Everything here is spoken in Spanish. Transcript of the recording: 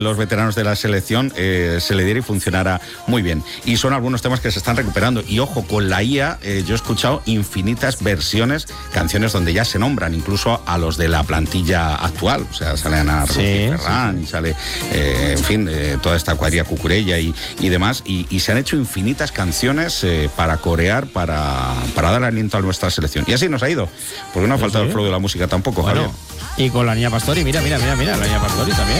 los veteranos de la selección se le diera y funcionara muy bien. Y son algunos temas que se están recuperando. Y ojo, con la IA yo he escuchado infinitas versiones, canciones donde ya se nombran incluso a los de la plantilla actual. O sea, sale Ana Ruiz Ferran, y sale, en fin, toda esta cuadrilla Cucurella y demás. Y se han hecho infinitas canciones para corear, para dar aliento a nuestra selección. Y así nos ha ido, porque no ha faltado el flow de la música tampoco, bueno, Javier. Y con la niña Pastori, mira, la niña Pastori también.